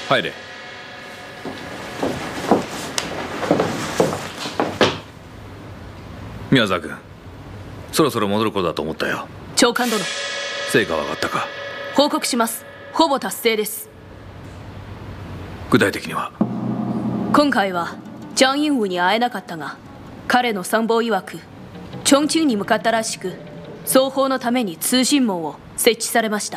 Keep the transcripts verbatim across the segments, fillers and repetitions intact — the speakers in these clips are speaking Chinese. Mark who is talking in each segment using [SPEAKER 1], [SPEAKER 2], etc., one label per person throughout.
[SPEAKER 1] 入れ。宮沢君、そろそろ戻る頃だと思ったよ。
[SPEAKER 2] 長官殿。
[SPEAKER 1] 成果は上がったか？
[SPEAKER 2] 報告します。ほぼ達成です。
[SPEAKER 1] 具体的には？
[SPEAKER 2] 今回はジャン・インウに会えなかったが、彼の参謀曰く重慶に向かったらしく、双方のために通信網を設置されました。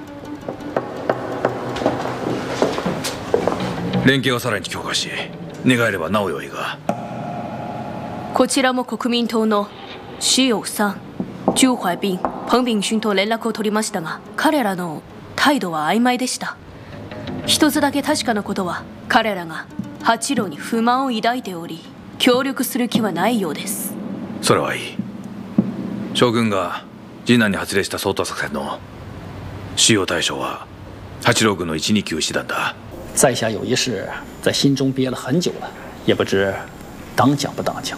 [SPEAKER 1] 連携をさらに強化し、願えればなお良いが。
[SPEAKER 2] こちらも国民党の徐有三、周怀彬、彭炳勋と連絡を取りましたが、彼らの態度は曖昧でした。一つだけ確かなことは、彼らが八郎に不満を抱いており、協力する気はないようです。
[SPEAKER 1] それはいい。将軍が次男に発令した掃討作戦の主要対象は八郎軍の一二九師団だ。
[SPEAKER 3] 在下有一事在心中憋了很久了，也不知当讲不当讲。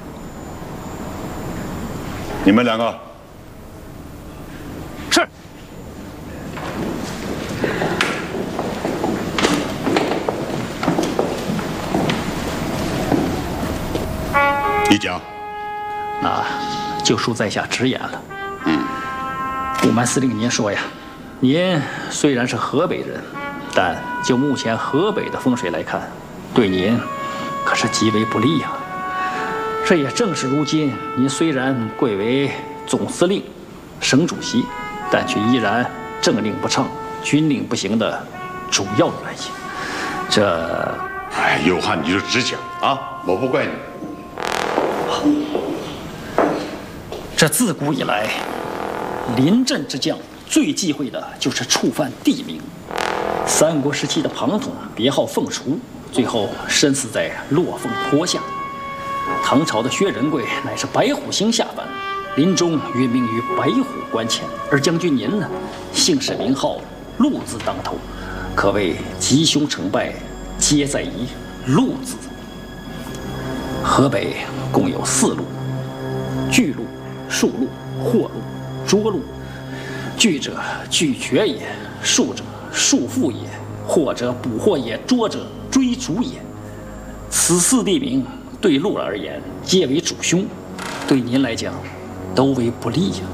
[SPEAKER 4] 你们两个。
[SPEAKER 3] 是。
[SPEAKER 4] 你讲。
[SPEAKER 3] 那就恕在下直言了。
[SPEAKER 4] 嗯。
[SPEAKER 3] 不瞒司令您说呀，您虽然是河北人，但就目前河北的风水来看，对您可是极为不利呀。这也正是如今您虽然贵为总司令、省主席，但却依然政令不畅、军令不行的主要原因。这，
[SPEAKER 4] 哎，有话你就直讲啊，我不怪你。
[SPEAKER 3] 这自古以来，临阵之将最忌讳的就是触犯地名。三国时期的庞统别号凤雏，最后身死在落凤坡下。唐朝的薛仁贵乃是白虎星下凡，临终殒命于白虎关前。而将军您呢，姓氏名号，陆字当头，可谓吉凶成败皆在于陆字。河北共有四路：巨鹿、树鹿、霍鹿、涿鹿。巨者拒绝也，树者束缚也，或者捕获也，捉者追逐也。此四地名对陆而言皆为主凶，对您来讲都为不利呀。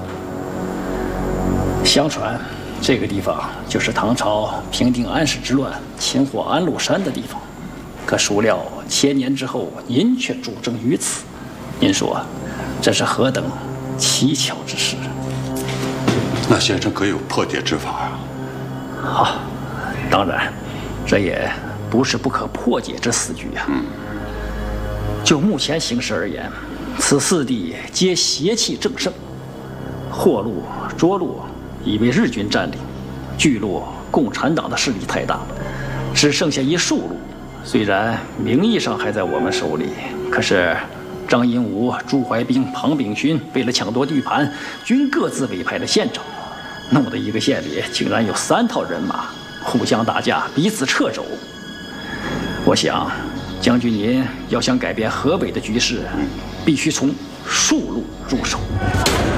[SPEAKER 3] 相传这个地方就是唐朝平定安史之乱、擒获安禄山的地方，可孰料千年之后，您却主政于此。您说这是何等蹊跷之事？
[SPEAKER 4] 那先生可有破解之法呀？
[SPEAKER 3] 好，当然，这也不是不可破解之死局呀。
[SPEAKER 4] 嗯。
[SPEAKER 3] 就目前形势而言，此四地皆邪气正盛，霍鹿、涿鹿已被日军占领，巨鹿共产党的势力太大，只剩下一树鹿。虽然名义上还在我们手里，可是张英武、朱怀彬、庞炳勋为了抢夺地盘，均各自委派了县长，弄得一个县里竟然有三套人马互相打架，彼此掣肘。我想将军您要想改变河北的局势，必须从树鹿入手。